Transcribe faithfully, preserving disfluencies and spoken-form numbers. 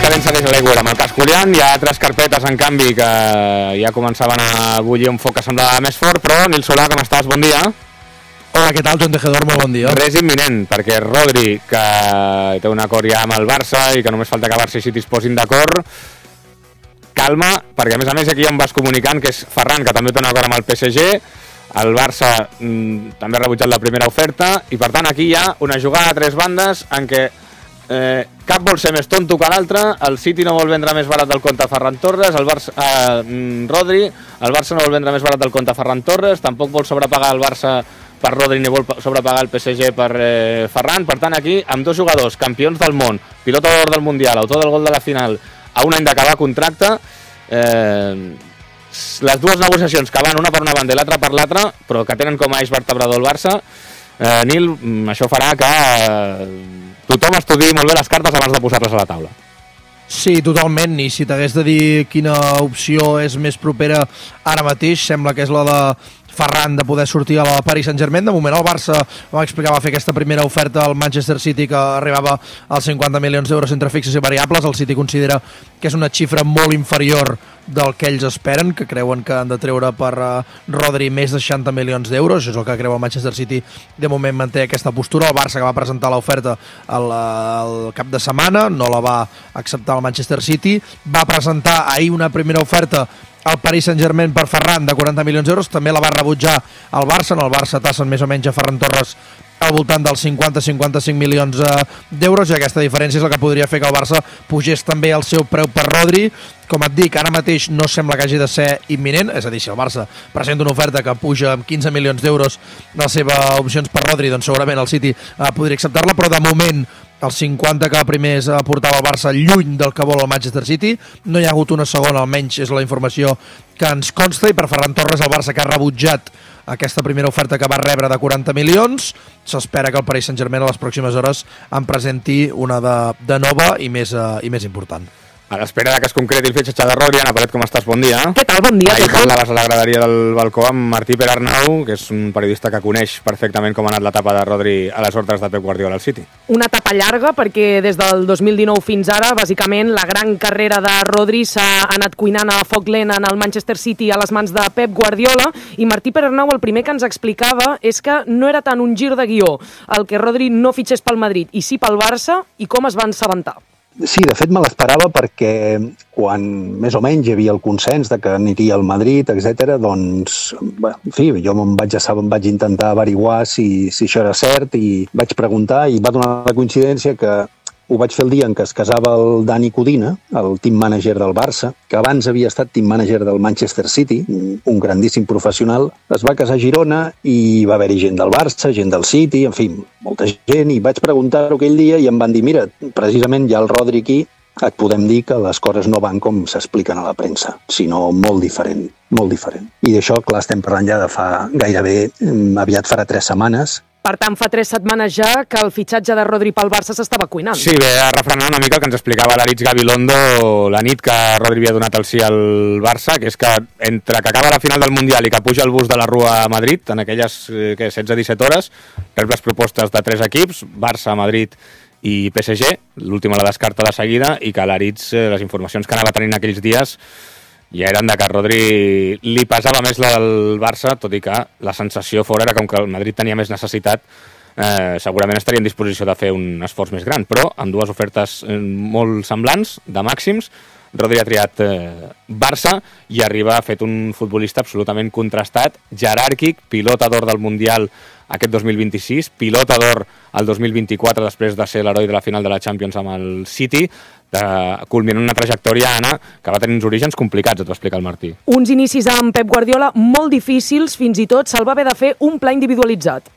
l'expedient segueix a l'aigua amb el cas Julián. Hi ha altres carpetes, en canvi, que ja començaven a bullir un foc que semblava més fort, però Nil Solà, com estàs? Bon dia. Hola, què tal, Joan Tejedor? Molt bon dia. Res imminent, perquè Rodri, que té un acord ja amb el Barça i que només falta que Barça i City es posin d'acord, calma, perquè a més a més aquí ja em vas comunicant que és Ferran, que també té un acord amb el P S G, el Barça mm, també ha rebutjat la primera oferta, i per tant aquí hi ha una jugada a tres bandes en què eh, cap vol ser més tonto que l'altre, el City no vol vendre més barat del compte Ferran Torres, el Barça, eh, Rodri, el Barça no vol vendre més barat del compte Ferran Torres, tampoc vol sobrepagar el Barça per Rodri ni vol sobrepagar el P S G per eh, Ferran. Per tant aquí, amb dos jugadors, campions del món, pilota d'or del Mundial, autor del gol de la final, a un any d'acabar contracte, eh, les dues negociacions que van una per una banda i l'altra per l'altra, però que tenen com a eix vertebrador el Barça, eh, Nil, això farà que eh, tothom estudiï molt bé les cartes abans de posar-les a la taula. Sí, totalment, i si t'hagués de dir quina opció és més propera ara mateix, sembla que és la de Ferran de poder sortir a la Paris Saint-Germain. De moment el Barça, vam explicar, va fer aquesta primera oferta al Manchester City que arribava als cinquanta milions d'euros entre fixes i variables. El City considera que és una xifra molt inferior del que ells esperen, que creuen que han de treure per uh, Rodri més de seixanta milions d'euros. Això és el que creu el Manchester City. De moment manté aquesta postura. El Barça, que va presentar l'oferta el, el cap de setmana, no la va acceptar el Manchester City. Va presentar ahir una primera oferta al Paris Saint-Germain per Ferran de quaranta milions d'euros, també la va rebutjar el Barça. En el Barça tassen més o menys a Ferran Torres al voltant dels cinquanta a cinquanta-cinc milions d'euros, i aquesta diferència és la que podria fer que el Barça pugés també el seu preu per Rodri. Com et dic, ara mateix no sembla que hagi de ser imminent, és a dir, si el Barça presenta una oferta que puja amb quinze milions d'euros les seves opcions per Rodri, doncs segurament el City eh, podria acceptar-la, però de moment els cinquanta que primer es portava el Barça lluny del que vol el Manchester City. No hi ha hagut una segona, almenys és la informació que ens consta, i per Ferran Torres, el Barça, que ha rebutjat aquesta primera oferta que va rebre de quaranta milions, s'espera que el Paris Saint-Germain a les pròximes hores en presenti una de, de nova i més, uh, i més important. A l'espera que es concreti el fitxatge de Rodri, Anna Paret, com estàs? Bon dia. Què tal? Bon dia. Ahir parlaves a la graderia del balcó amb Martí Perarnau, que és un periodista que coneix perfectament com ha anat l'etapa de Rodri a les ordres de Pep Guardiola al City. Una etapa llarga, perquè des del dos mil dinou fins ara, bàsicament, la gran carrera de Rodri s'ha anat cuinant a foc lent en el Manchester City a les mans de Pep Guardiola, i Martí Perarnau el primer que ens explicava és que no era tant un gir de guió el que Rodri no fitxés pel Madrid i sí pel Barça, i com es va assabentar. Sí, de fet me l'esperava, perquè quan més o menys hi havia el consens de que aniria al Madrid, etcètera, doncs, bé, en fi, jo me'n vaig, em vaig intentar averiguar si, si això era cert, i vaig preguntar, i va donar la coincidència que ho vaig fer el dia en què es casava el Dani Codina, el team manager del Barça, que abans havia estat team manager del Manchester City, un grandíssim professional. Es va casar a Girona i va haver-hi gent del Barça, gent del City, en fi, molta gent, i vaig preguntar-ho aquell dia i em van dir, mira, precisament hi ha el Rodri aquí, et podem dir que les coses no van com s'expliquen a la premsa, sinó molt diferent, molt diferent. I d'això, clar, estem parlant ja de fa gairebé, aviat farà tres setmanes. Per tant, fa tres setmanes ja que el fitxatge de Rodri pel Barça s'estava cuinant. Sí, ve a refrenar una mica el que ens explicava l'Aritz Gabilondo la nit que Rodri havia donat el sí al Barça, que és que entre que acaba la final del Mundial i que puja el bus de la Rua a Madrid, en aquelles eh, setze a disset hores, rep les propostes de tres equips, Barça, Madrid i P S G, l'última la descarta de seguida, i que l'Aritz, eh, les informacions que anava tenint aquells dies, ja eren de que a Rodri li pesava més la del Barça, tot i que la sensació fora era com que el Madrid tenia més necessitat, eh, segurament estaria en disposició de fer un esforç més gran, però amb dues ofertes eh, molt semblants, de màxims, Rodri ha triat eh, Barça i arriba fet un futbolista absolutament contrastat, jeràrquic, pilota d'or del Mundial aquest dos mil vint-i-sis, pilota d'or el dos mil vint-i-quatre després de ser l'heroi de la final de la Champions amb el City, de culminar una trajectòria, Anna, que va tenir uns orígens complicats, et va explicar el Martí. Uns inicis amb Pep Guardiola molt difícils, fins i tot se'l va haver de fer un pla individualitzat.